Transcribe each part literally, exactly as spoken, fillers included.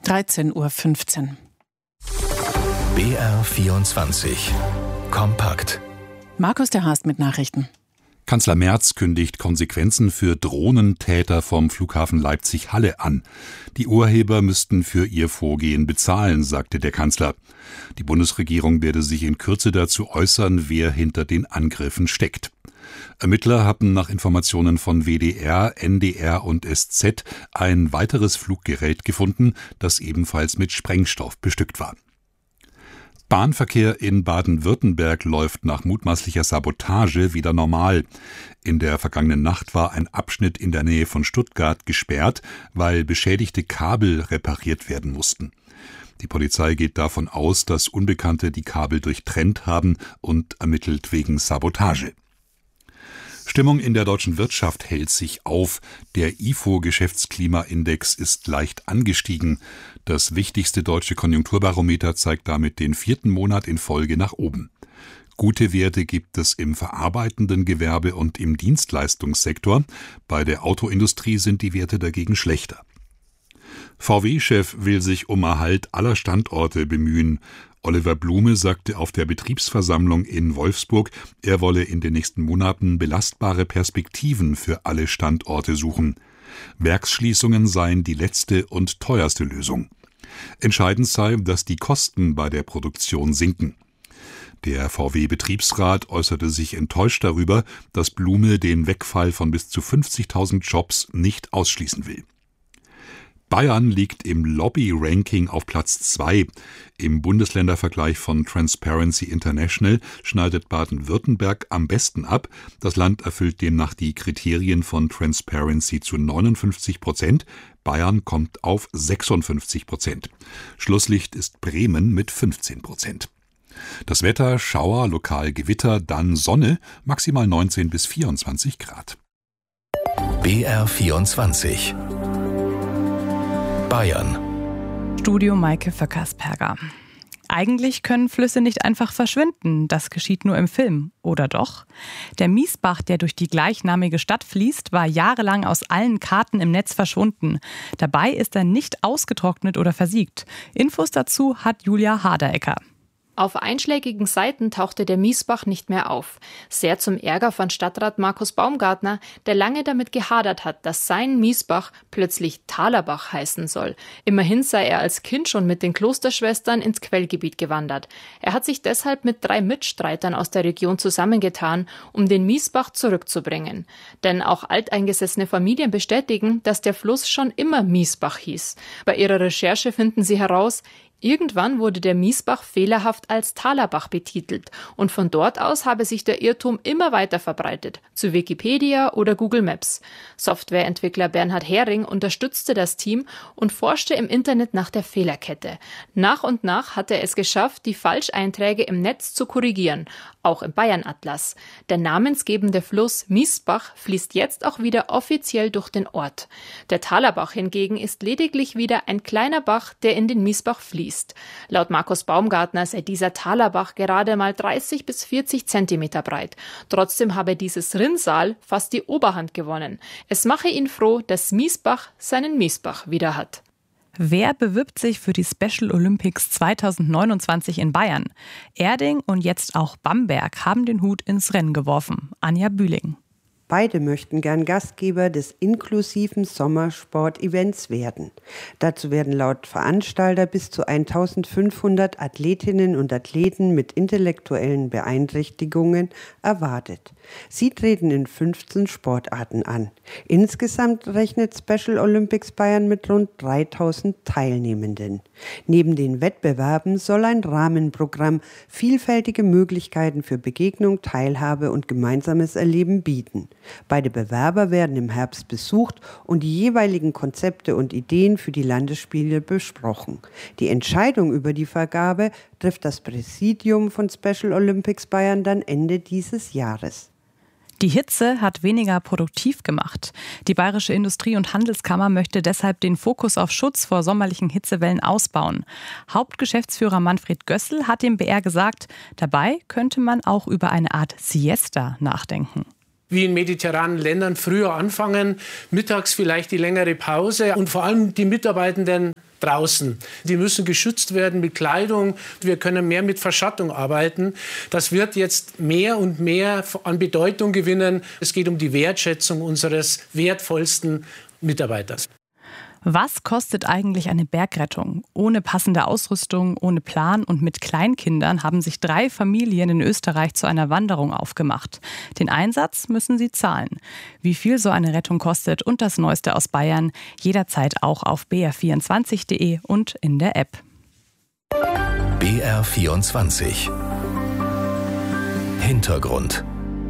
dreizehn Uhr fünfzehn. B R vierundzwanzig. Kompakt. Markus der Haast mit Nachrichten. Kanzler Merz kündigt Konsequenzen für Drohnentäter vom Flughafen Leipzig-Halle an. Die Urheber müssten für ihr Vorgehen bezahlen, sagte der Kanzler. Die Bundesregierung werde sich in Kürze dazu äußern, wer hinter den Angriffen steckt. Ermittler haben nach Informationen von W D R, N D R und S Z ein weiteres Fluggerät gefunden, das ebenfalls mit Sprengstoff bestückt war. Bahnverkehr in Baden-Württemberg läuft nach mutmaßlicher Sabotage wieder normal. In der vergangenen Nacht war ein Abschnitt in der Nähe von Stuttgart gesperrt, weil beschädigte Kabel repariert werden mussten. Die Polizei geht davon aus, dass Unbekannte die Kabel durchtrennt haben und ermittelt wegen Sabotage. Stimmung in der deutschen Wirtschaft hält sich auf. Der I F O-Geschäftsklimaindex ist leicht angestiegen. Das wichtigste deutsche Konjunkturbarometer zeigt damit den vierten Monat in Folge nach oben. Gute Werte gibt es im verarbeitenden Gewerbe und im Dienstleistungssektor. Bei der Autoindustrie sind die Werte dagegen schlechter. V W-Chef will sich um Erhalt aller Standorte bemühen. Oliver Blume sagte auf der Betriebsversammlung in Wolfsburg, er wolle in den nächsten Monaten belastbare Perspektiven für alle Standorte suchen. Werksschließungen seien die letzte und teuerste Lösung. Entscheidend sei, dass die Kosten bei der Produktion sinken. Der V W-Betriebsrat äußerte sich enttäuscht darüber, dass Blume den Wegfall von bis zu fünfzigtausend Jobs nicht ausschließen will. Bayern liegt im Lobby-Ranking auf Platz zwei. Im Bundesländervergleich von Transparency International schneidet Baden-Württemberg am besten ab. Das Land erfüllt demnach die Kriterien von Transparency zu neunundfünfzig Prozent. Bayern kommt auf sechsundfünfzig Prozent. Schlusslicht ist Bremen mit fünfzehn Prozent. Das Wetter: Schauer, lokal Gewitter, dann Sonne, maximal neunzehn bis vierundzwanzig Grad. B R vierundzwanzig. Bayern. Studio Maike Vöckersperger. Eigentlich können Flüsse nicht einfach verschwinden. Das geschieht nur im Film. Oder doch? Der Miesbach, der durch die gleichnamige Stadt fließt, war jahrelang aus allen Karten im Netz verschwunden. Dabei ist er nicht ausgetrocknet oder versiegt. Infos dazu hat Julia Harderecker. Auf einschlägigen Seiten tauchte der Miesbach nicht mehr auf. Sehr zum Ärger von Stadtrat Markus Baumgartner, der lange damit gehadert hat, dass sein Miesbach plötzlich Talerbach heißen soll. Immerhin sei er als Kind schon mit den Klosterschwestern ins Quellgebiet gewandert. Er hat sich deshalb mit drei Mitstreitern aus der Region zusammengetan, um den Miesbach zurückzubringen. Denn auch alteingesessene Familien bestätigen, dass der Fluss schon immer Miesbach hieß. Bei ihrer Recherche finden sie heraus, irgendwann wurde der Miesbach fehlerhaft als Talerbach betitelt und von dort aus habe sich der Irrtum immer weiter verbreitet, zu Wikipedia oder Google Maps. Softwareentwickler Bernhard Hering unterstützte das Team und forschte im Internet nach der Fehlerkette. Nach und nach hat er es geschafft, die Falscheinträge im Netz zu korrigieren, auch im Bayern-Atlas. Der namensgebende Fluss Miesbach fließt jetzt auch wieder offiziell durch den Ort. Der Talerbach hingegen ist lediglich wieder ein kleiner Bach, der in den Miesbach fließt. Laut Markus Baumgartner sei dieser Talerbach gerade mal dreißig bis vierzig Zentimeter breit. Trotzdem habe dieses Rinnsal fast die Oberhand gewonnen. Es mache ihn froh, dass Miesbach seinen Miesbach wieder hat. Wer bewirbt sich für die Special Olympics zweitausendneunundzwanzig in Bayern? Erding und jetzt auch Bamberg haben den Hut ins Rennen geworfen. Anja Bühling. Beide möchten gern Gastgeber des inklusiven Sommersport-Events werden. Dazu werden laut Veranstalter bis zu eintausendfünfhundert Athletinnen und Athleten mit intellektuellen Beeinträchtigungen erwartet. Sie treten in fünfzehn Sportarten an. Insgesamt rechnet Special Olympics Bayern mit rund dreitausend Teilnehmenden. Neben den Wettbewerben soll ein Rahmenprogramm vielfältige Möglichkeiten für Begegnung, Teilhabe und gemeinsames Erleben bieten. Beide Bewerber werden im Herbst besucht und die jeweiligen Konzepte und Ideen für die Landesspiele besprochen. Die Entscheidung über die Vergabe trifft das Präsidium von Special Olympics Bayern dann Ende dieses Jahres. Die Hitze hat weniger produktiv gemacht. Die Bayerische Industrie- und Handelskammer möchte deshalb den Fokus auf Schutz vor sommerlichen Hitzewellen ausbauen. Hauptgeschäftsführer Manfred Gössel hat dem B R gesagt, dabei könnte man auch über eine Art Siesta nachdenken. wie in mediterranen Ländern früher anfangen, mittags vielleicht die längere Pause und vor allem die Mitarbeitenden draußen. Die müssen geschützt werden mit Kleidung. Wir können mehr mit Verschattung arbeiten. Das wird jetzt mehr und mehr an Bedeutung gewinnen. Es geht um die Wertschätzung unseres wertvollsten Mitarbeiters. Was kostet eigentlich eine Bergrettung? Ohne passende Ausrüstung, ohne Plan und mit Kleinkindern haben sich drei Familien in Österreich zu einer Wanderung aufgemacht. Den Einsatz müssen sie zahlen. Wie viel so eine Rettung kostet und das Neueste aus Bayern, jederzeit auch auf b r vierundzwanzig punkt de und in der App. B R vierundzwanzig Hintergrund.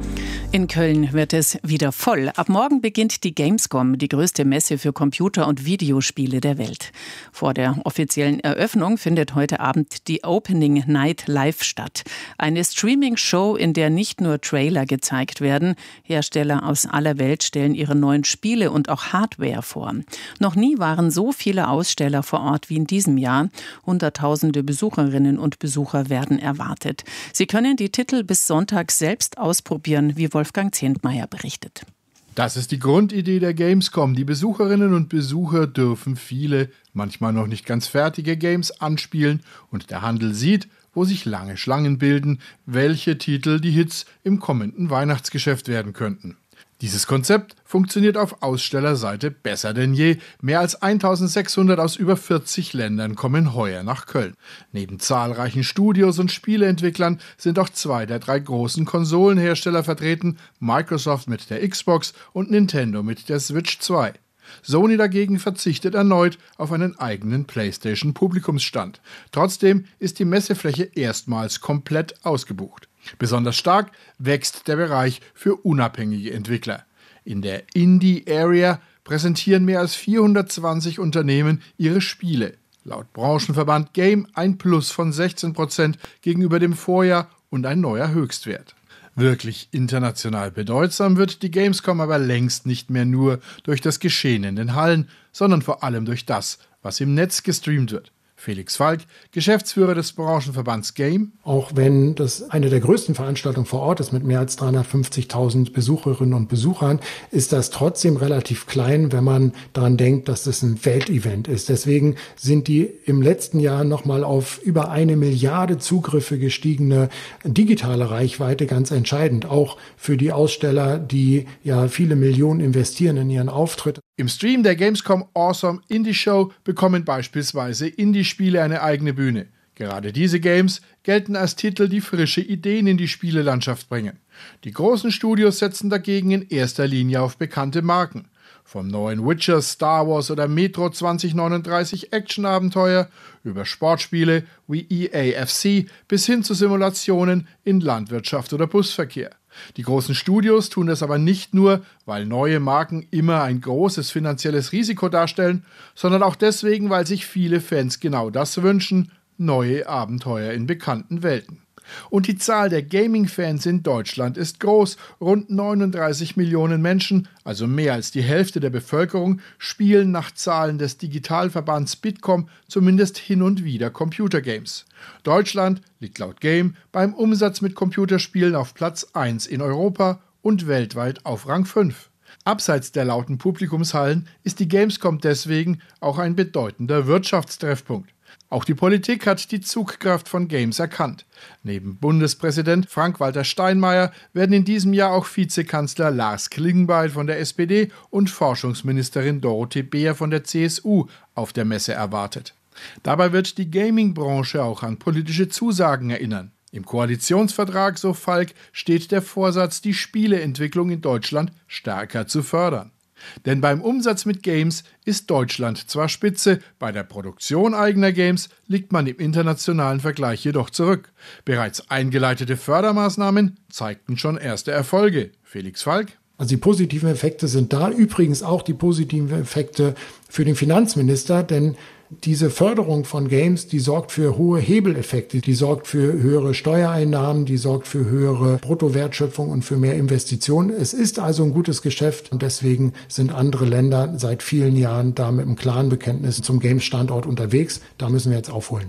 In Köln wird es wieder voll. Ab morgen beginnt die Gamescom, die größte Messe für Computer- und Videospiele der Welt. Vor der offiziellen Eröffnung findet heute Abend die Opening Night live statt. Eine Streaming-Show, in der nicht nur Trailer gezeigt werden. Hersteller aus aller Welt stellen ihre neuen Spiele und auch Hardware vor. Noch nie waren so viele Aussteller vor Ort wie in diesem Jahr. Hunderttausende Besucherinnen und Besucher werden erwartet. Sie können die Titel bis Sonntag selbst ausprobieren, wie Wolfgang Zehntmeier berichtet. Das ist die Grundidee der Gamescom. Die Besucherinnen und Besucher dürfen viele, manchmal noch nicht ganz fertige Games anspielen und der Handel sieht, wo sich lange Schlangen bilden, welche Titel die Hits im kommenden Weihnachtsgeschäft werden könnten. Dieses Konzept funktioniert auf Ausstellerseite besser denn je. Mehr als eintausendsechshundert aus über vierzig Ländern kommen heuer nach Köln. Neben zahlreichen Studios und Spieleentwicklern sind auch zwei der drei großen Konsolenhersteller vertreten, Microsoft mit der Xbox und Nintendo mit der Switch zwei. Sony dagegen verzichtet erneut auf einen eigenen PlayStation-Publikumsstand. Trotzdem ist die Messefläche erstmals komplett ausgebucht. Besonders stark wächst der Bereich für unabhängige Entwickler. In der Indie-Area präsentieren mehr als vierhundertzwanzig Unternehmen ihre Spiele. Laut Branchenverband Game ein Plus von sechzehn Prozent gegenüber dem Vorjahr und ein neuer Höchstwert. Wirklich international bedeutsam wird die Gamescom aber längst nicht mehr nur durch das Geschehen in den Hallen, sondern vor allem durch das, was im Netz gestreamt wird. Felix Falk, Geschäftsführer des Branchenverbands Game. Auch wenn das eine der größten Veranstaltungen vor Ort ist mit mehr als dreihundertfünfzigtausend Besucherinnen und Besuchern, ist das trotzdem relativ klein, wenn man daran denkt, dass das ein Weltevent ist. Deswegen sind die im letzten Jahr nochmal auf über eine Milliarde Zugriffe gestiegene digitale Reichweite ganz entscheidend, auch für die Aussteller, die ja viele Millionen investieren in ihren Auftritt. Im Stream der Gamescom Awesome Indie Show bekommen beispielsweise Indie-Spiele eine eigene Bühne. Gerade diese Games gelten als Titel, die frische Ideen in die Spielelandschaft bringen. Die großen Studios setzen dagegen in erster Linie auf bekannte Marken. Vom neuen Witcher, Star Wars oder Metro zwanzig neununddreißig Action-Abenteuer über Sportspiele wie E A F C bis hin zu Simulationen in Landwirtschaft oder Busverkehr. Die großen Studios tun das aber nicht nur, weil neue Marken immer ein großes finanzielles Risiko darstellen, sondern auch deswegen, weil sich viele Fans genau das wünschen, neue Abenteuer in bekannten Welten. Und die Zahl der Gaming-Fans in Deutschland ist groß. Rund neununddreißig Millionen Menschen, also mehr als die Hälfte der Bevölkerung, spielen nach Zahlen des Digitalverbands Bitkom zumindest hin und wieder Computergames. Deutschland liegt laut Game beim Umsatz mit Computerspielen auf Platz eins in Europa und weltweit auf Rang fünf. Abseits der lauten Publikumshallen ist die Gamescom deswegen auch ein bedeutender Wirtschaftstreffpunkt. Auch die Politik hat die Zugkraft von Games erkannt. Neben Bundespräsident Frank-Walter Steinmeier werden in diesem Jahr auch Vizekanzler Lars Klingbeil von der S P D und Forschungsministerin Dorothee Beer von der C S U auf der Messe erwartet. Dabei wird die Gaming-Branche auch an politische Zusagen erinnern. Im Koalitionsvertrag, so Falk, steht der Vorsatz, die Spieleentwicklung in Deutschland stärker zu fördern. Denn beim Umsatz mit Games ist Deutschland zwar Spitze, bei der Produktion eigener Games liegt man im internationalen Vergleich jedoch zurück. Bereits eingeleitete Fördermaßnahmen zeigten schon erste Erfolge. Felix Falk. Also die positiven Effekte sind da, übrigens auch die positiven Effekte für den Finanzminister, denn diese Förderung von Games, die sorgt für hohe Hebeleffekte, die sorgt für höhere Steuereinnahmen, die sorgt für höhere Bruttowertschöpfung und für mehr Investitionen. Es ist also ein gutes Geschäft und deswegen sind andere Länder seit vielen Jahren da mit einem klaren Bekenntnis zum Games-Standort unterwegs. Da müssen wir jetzt aufholen.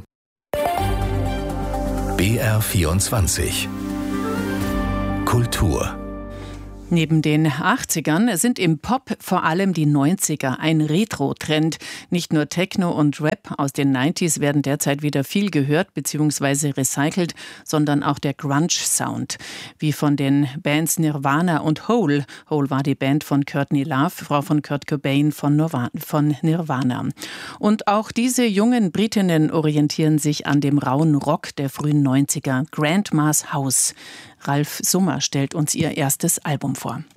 B R vierundzwanzig Kultur. Neben den achtzigern sind im Pop vor allem die neunziger ein Retro-Trend. Nicht nur Techno und Rap aus den neunziger werden derzeit wieder viel gehört bzw. recycelt, sondern auch der Grunge-Sound. Wie von den Bands Nirvana und Hole. Hole war die Band von Courtney Love, Frau von Kurt Cobain von Nirvana. Und auch diese jungen Britinnen orientieren sich an dem rauen Rock der frühen neunziger. Grandma's House. Ralf Summer stellt uns ihr erstes Album vor.